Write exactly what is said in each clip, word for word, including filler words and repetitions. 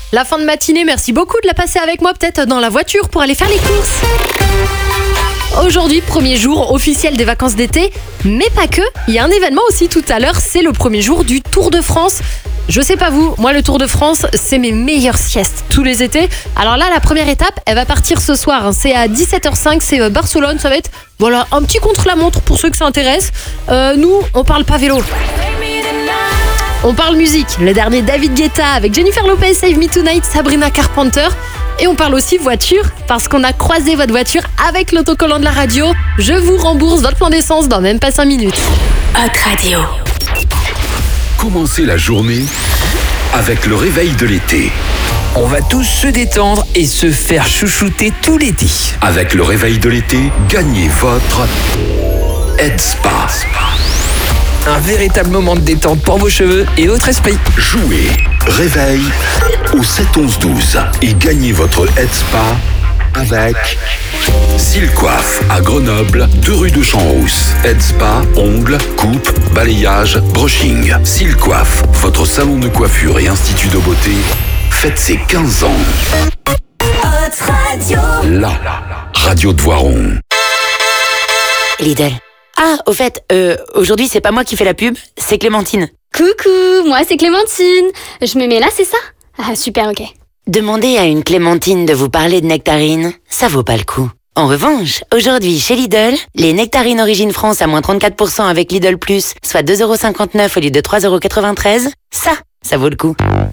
La fin de matinée, merci beaucoup de la passer avec moi, peut-être dans la voiture pour aller faire les courses. Aujourd'hui, premier jour officiel des vacances d'été, mais pas que. Il y a un événement aussi tout à l'heure, c'est le premier jour du Tour de France. Je sais pas vous, moi le Tour de France, c'est mes meilleures siestes tous les étés. Alors là, la première étape, elle va partir ce soir. Hein. C'est à dix-sept heures cinq, c'est Barcelone. Ça va être voilà un petit contre-la-montre pour ceux que ça intéresse. Euh, nous, on parle pas vélo. On parle musique. Le dernier David Guetta avec Jennifer Lopez, Save Me Tonight, Sabrina Carpenter. Et on parle aussi voiture, parce qu'on a croisé votre voiture avec l'autocollant de la radio. Je vous rembourse votre plein d'essence dans même pas cinq minutes. Hot Radio. Commencez la journée avec le réveil de l'été. On va tous se détendre et se faire chouchouter tout l'été. Avec le réveil de l'été, gagnez votre Head Spa. Un véritable moment de détente pour vos cheveux et votre esprit. Jouez réveil au sept onze douze et gagnez votre Head Spa avec Silcoiffe à Grenoble, deux rue de Champs-Rousse. Head Spa, ongles, coupe, balayage, brushing. Silcoiffe, votre salon de coiffure et institut de beauté, fête ses quinze ans. Hot Radio. La radio de Voiron. Lidl. Ah, au fait, euh, aujourd'hui, c'est pas moi qui fais la pub, c'est Clémentine. Coucou, moi c'est Clémentine. Je me mets là, c'est ça? Ah, super, ok. Demandez à une Clémentine de vous parler de nectarines, ça vaut pas le coup. En revanche, aujourd'hui, chez Lidl, les nectarines Origine France à moins trente-quatre pour cent avec Lidl Plus, soit deux euros cinquante-neuf au lieu de trois euros quatre-vingt-treize, ça, ça vaut le coup.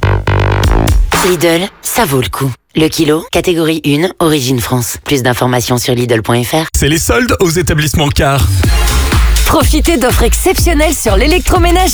Lidl, ça vaut le coup. Le kilo, catégorie un, Origine France. Plus d'informations sur Lidl point F R. C'est les soldes aux établissements Car. Profitez d'offres exceptionnelles sur l'électroménager.